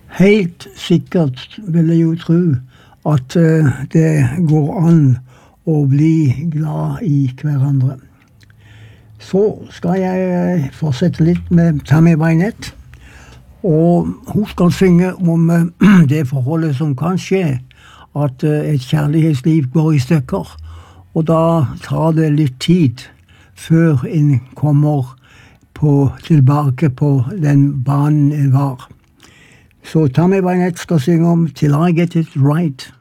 Helt sikkert vil jeg jo tro at det går an å bli glad i hverandre. Så skal jeg fortsette litt med Tammy Wynette, og hun skal synge om det forholdet som kan skje, at et kjærlighetsliv går i stykker, og da tar det litt tid før en kommer tilbake på den banen en var. Så Tammy Wynette skal synge om Till I Get It Right.